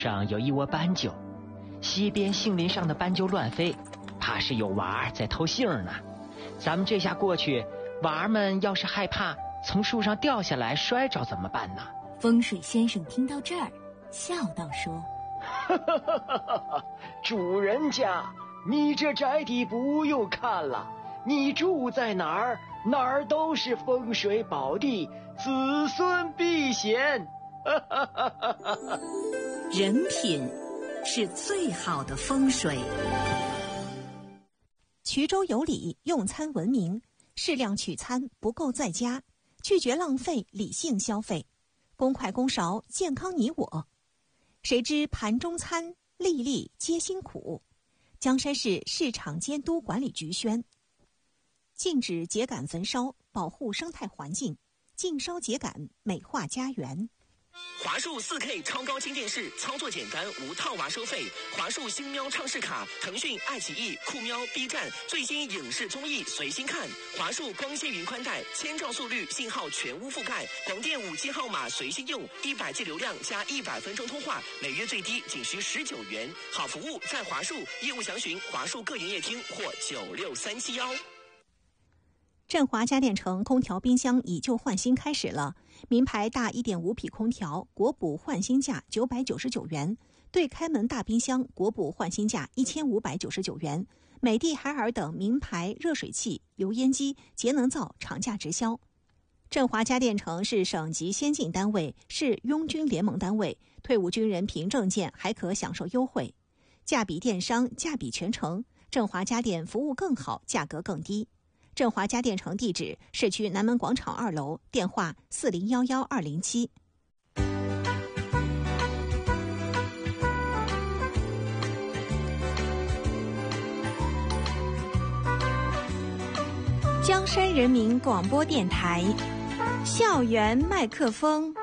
上有一窝斑鸠，西边杏林上的斑鸠乱飞，怕是有娃儿在偷杏呢。咱们这下过去，娃儿们要是害怕从树上掉下来摔着怎么办呢？ 风水先生听到这儿，笑道说： 主人家，你这宅邸不用看了，你住在哪儿，哪儿都是风水宝地，子孙避险。 人品是最好的风水。 衢州有礼，用餐文明，适量取餐，不够在家，拒绝浪费，理性消费，公筷公勺，健康你我。谁知盘中餐，粒粒皆辛苦。江山市市场监督管理局宣：禁止秸秆焚烧，保护生态环境，禁烧秸秆，美化家园。 华数 4K 超高清电视，操作简单，无套娃收费。华数星喵畅视卡，腾讯、爱奇艺、酷喵、B 站最新影视综艺随心看。华数光纤云宽带，1000兆速率，信号全屋覆盖，广电5G 号码随心用，100G 流量加100分钟通话，每月最低仅需19元。好服务在华数，业务详询华数各营业厅或96371。 振华家电城空调冰箱以旧换新开始了，名牌大 1.5 匹空调国补换新价999元，对开门大冰箱国补换新价1599元，美的海尔等名牌热水器、油烟机、节能灶厂价直销。振华家电城是省级先进单位，是拥军联盟单位，退伍军人凭证件还可享受优惠，价比电商，价比全城。振华家电服务更好，价格更低。振华家电城地址：市区南门广场2楼，电话4011-207。江山人民广播电台，校园麦克风。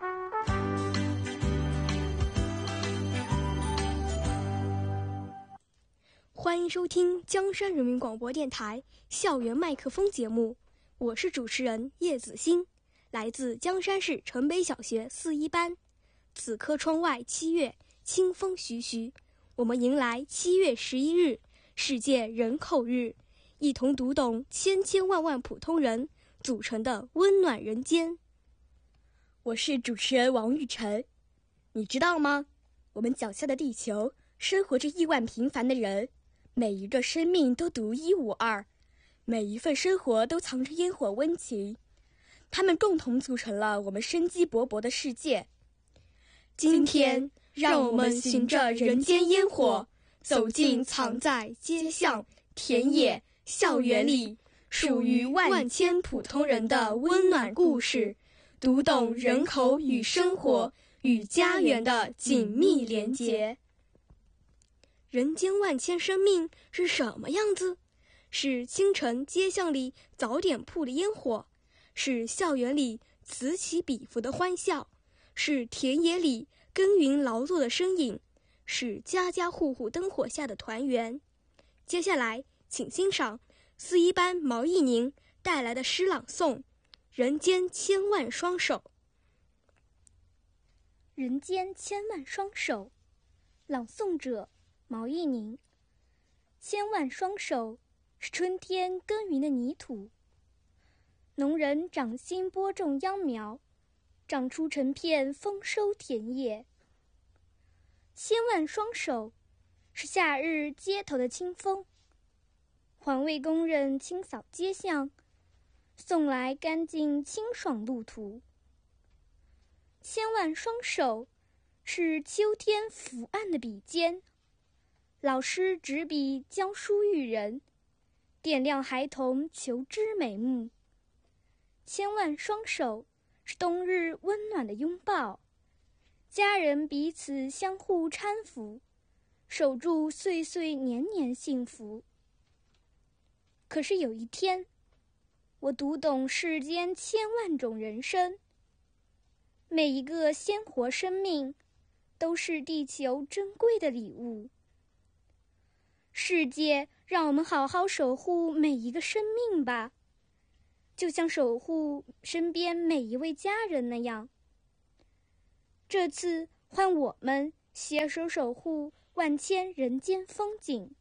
欢迎收听江山人民广播电台校园麦克风节目，我是主持人叶子欣，来自江山市城北小学4一班。此刻窗外7月，清风徐徐，我们迎来7月11日世界人口日，一同读懂千千万万普通人组成的温暖人间。我是主持人王玉晨。你知道吗？我们脚下的地球生活着亿万平凡的人，每一个生命都独一无二，每一份生活都藏着烟火温情，他们共同组成了我们生机勃勃的世界。今天，让我们循着人间烟火，走进藏在街巷、田野、校园里，属于万千普通人的温暖故事，读懂人口与生活与家园的紧密连结。人间万千生命是什么样子？是清晨街巷里早点铺的烟火，是校园里此起彼伏的欢笑，是田野里耕耘劳作的身影，是家家户户灯火下的团圆。接下来请欣赏4一班毛义宁带来的诗朗诵《人间千万双手》。 人间千万双手，朗诵者毛义宁。千万双手是春天耕耘的泥土，农人掌心播种秧苗，长出成片丰收田野。千万双手是夏日街头的清风，环卫工人清扫街巷，送来干净清爽路途。千万双手是秋天伏案的笔尖，老师执笔教书育人，点亮孩童求知美目。千万双手是冬日温暖的拥抱，家人彼此相互搀扶，守住岁岁年年幸福。可是有一天，我读懂世间千万种人生，每一个鲜活生命都是地球珍贵的礼物。世界让我们好好守护每一个生命吧，就像守护身边每一位家人那样。这次换我们携手守护万千人间风景。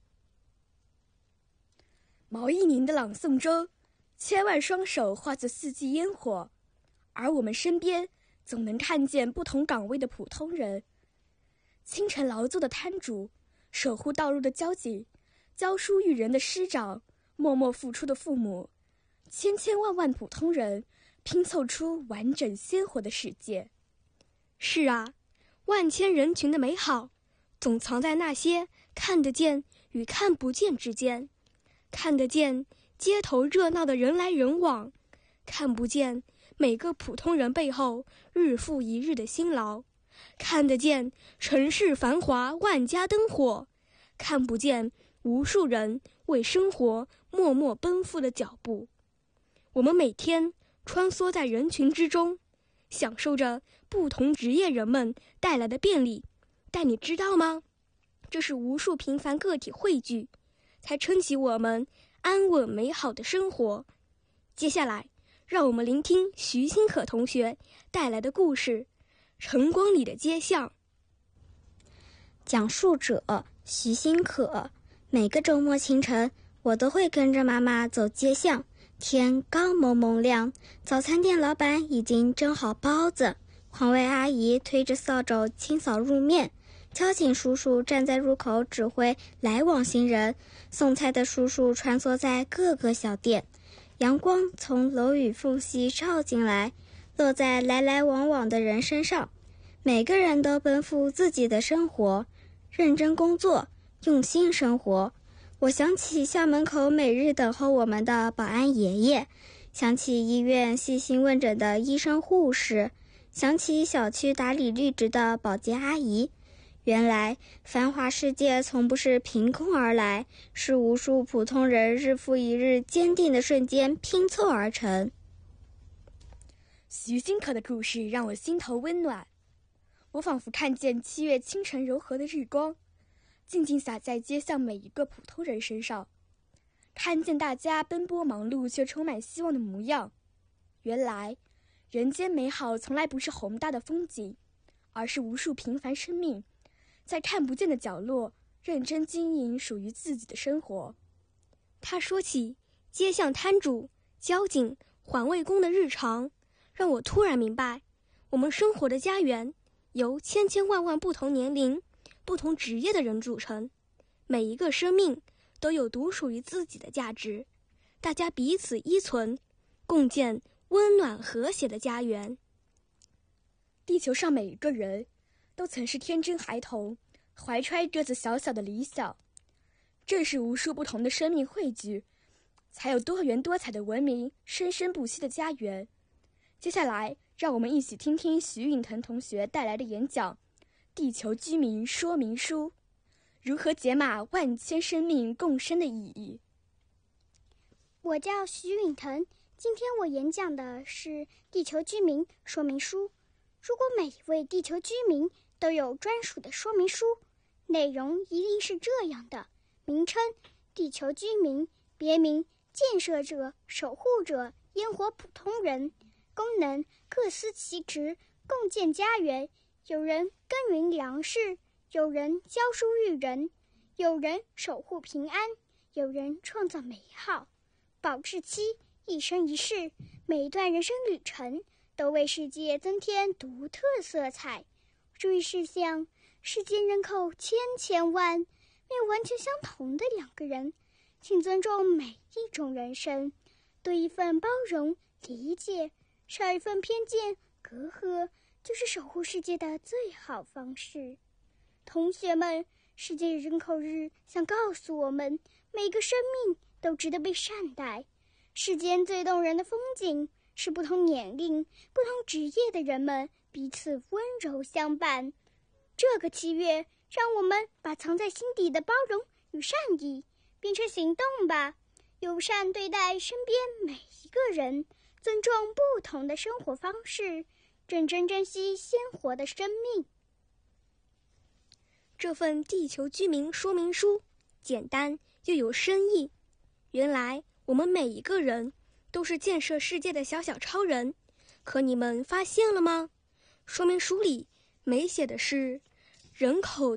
毛忆宁的朗诵中，千万双手化作四季烟火，而我们身边总能看见不同岗位的普通人，清晨劳作的摊主，守护道路的交警，教书育人的师长，默默付出的父母，千千万万普通人拼凑出完整鲜活的世界。是啊，万千人群的美好总藏在那些看得见与看不见之间。看得见街头热闹的人来人往，看不见每个普通人背后日复一日的辛劳，看得见城市繁华万家灯火，看不见无数人为生活默默奔赴的脚步。我们每天穿梭在人群之中，享受着不同职业人们带来的便利，但你知道吗？这是无数平凡个体汇聚，才撑起我们安稳美好的生活。接下来，让我们聆听徐新可同学带来的故事《晨光里的街巷》。 讲述者徐新可。每个周末清晨，我都会跟着妈妈走街巷。天刚蒙蒙亮，早餐店老板已经蒸好包子，环卫阿姨推着扫帚清扫路面，交警叔叔站在入口指挥来往行人，送菜的叔叔穿梭在各个小店。阳光从楼宇缝隙照进来，落在来来往往的人身上。每个人都奔赴自己的生活，认真工作，用心生活。我想起校门口每日等候我们的保安爷爷，想起医院细心问诊的医生护士，想起小区打理绿植的保洁阿姨。原来繁华世界从不是凭空而来，是无数普通人日复一日坚定的瞬间拼凑而成。 徐新可的故事让我心头温暖，我仿佛看见7月清晨柔和的日光，静静洒在街巷每一个普通人身上，看见大家奔波忙碌却充满希望的模样。原来人间美好从来不是宏大的风景，而是无数平凡生命在看不见的角落认真经营属于自己的生活。他说起街巷摊主、交警、环卫工的日常，让我突然明白，我们生活的家园由千千万万不同年龄、不同职业的人组成，每一个生命都有独属于自己的价值，大家彼此依存，共建温暖和谐的家园。地球上每一个人都曾是天真孩童，怀揣着小小的理想。正是无数不同的生命汇聚，才有多元多彩的文明生生不息的家园。接下来，让我们一起听听徐允腾同学带来的演讲《地球居民说明书》，如何解码万千生命共生的意义。 我叫徐允腾，今天我演讲的是《地球居民说明书》。如果每一位地球居民都有专属的说明书，内容一定是这样的：名称地球居民，别名建设者、守护者、烟火普通人，功能各司其职，共建家园。有人耕耘粮食，有人教书育人，有人守护平安，有人创造美好。保质期一生一世，每一段人生旅程都为世界增添独特色彩。注意事项：世界人口千万，没有完全相同的两个人，请尊重每一种人生，多一份包容理解，少一份偏见隔阂，就是守护世界的最好方式。同学们，世界人口日想告诉我们，每个生命都值得被善待。世间最动人的风景是不同年龄、不同职业的人们彼此温柔相伴。这个7月，让我们把藏在心底的包容与善意变成行动吧，友善对待身边每一个人，尊重不同的生活方式，认真珍惜鲜活的生命。 这份地球居民说明书简单又有深意。原来我们每一个人都是建设世界的小小超人，可你们发现了吗？说明书里没写的是人口